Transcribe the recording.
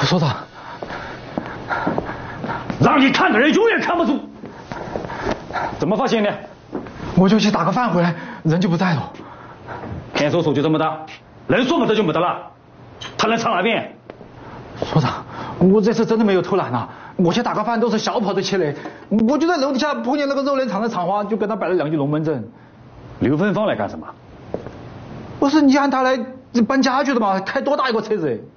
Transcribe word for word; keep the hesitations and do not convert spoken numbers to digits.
所长， 让你看的人永远看不住。怎么发现的？ 我就去打个饭回来，人就不在了。 看守所就这么大，人说没得就没得了，他能藏哪边？ 所长，我这次真的没有偷懒啊！我去打个饭都是小跑着起来，我就在楼底下碰见那个肉联厂的厂花，就跟他摆了两句龙门阵。 刘芬芳来干什么？ 不是你喊他来搬家具的吗？开多大一个车子？